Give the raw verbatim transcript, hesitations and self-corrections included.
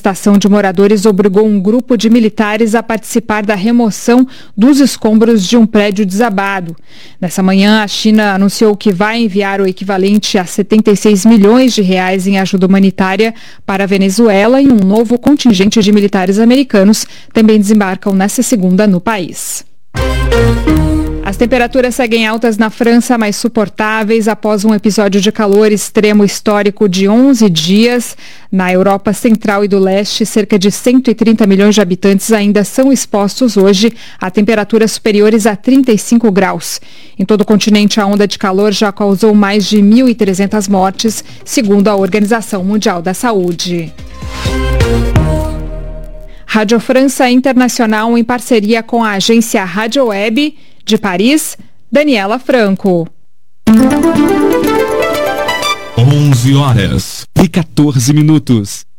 manifestação de moradores obrigou um grupo de militares a participar da remoção dos escombros de um prédio desabado. Nessa manhã, a China anunciou que vai enviar o equivalente a setenta e seis milhões de reais em ajuda humanitária para a Venezuela, e um novo contingente de militares americanos também desembarcam nesta segunda no país. As temperaturas seguem altas na França, mas suportáveis após um episódio de calor extremo histórico de onze dias. Na Europa Central e do Leste, cerca de cento e trinta milhões de habitantes ainda são expostos hoje a temperaturas superiores a trinta e cinco graus. Em todo o continente, a onda de calor já causou mais de mil e trezentas mortes, segundo a Organização Mundial da Saúde. Rádio França Internacional, em parceria com a agência Rádio Web de Paris, Daniela Franco. onze horas e quatorze minutos.